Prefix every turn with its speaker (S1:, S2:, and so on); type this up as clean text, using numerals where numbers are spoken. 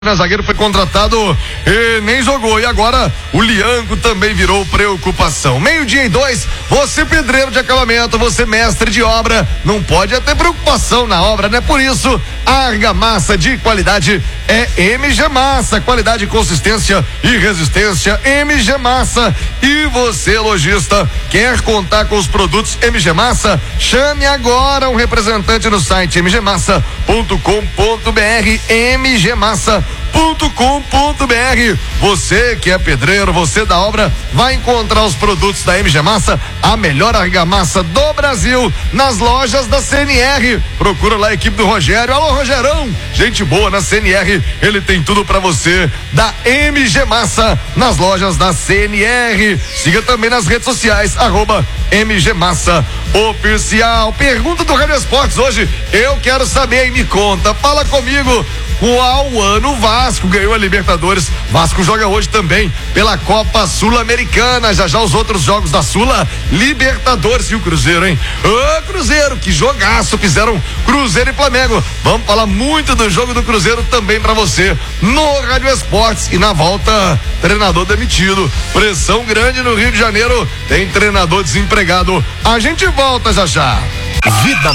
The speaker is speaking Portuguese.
S1: Zagueiro foi contratado e nem jogou. E agora o Lianco também virou preocupação. 12:02, você pedreiro de acabamento, você mestre de obra, não pode ter preocupação na obra, né? Por isso, a argamassa de qualidade é MG Massa. Qualidade, consistência e resistência, MG Massa. E você, lojista, quer contar com os produtos MG Massa? Chame agora um representante no site mgmassa.com.br, mgmassa.com.br. Você que é pedreiro, você da obra, vai encontrar os produtos da MG Massa, a melhor argamassa do Brasil, nas lojas da CNR. Procura lá a equipe do Rogério. Alô, Rogerão, gente boa na CNR, ele tem tudo pra você da MG Massa nas lojas da CNR. Siga também nas redes sociais, @MG Massa Oficial. Pergunta do Rádio Esportes hoje, eu quero saber, e me conta, fala comigo. Qual ano o Vasco ganhou a Libertadores? Vasco joga hoje também pela Copa Sul-Americana. Já os outros jogos da Sula, Libertadores. E o Cruzeiro, hein? Ô, Cruzeiro, que jogaço fizeram Cruzeiro e Flamengo. Vamos falar muito do jogo do Cruzeiro também pra você no Rádio Esportes. E na volta, treinador demitido. Pressão grande no Rio de Janeiro. Tem treinador desempregado. A gente volta já já.
S2: Vida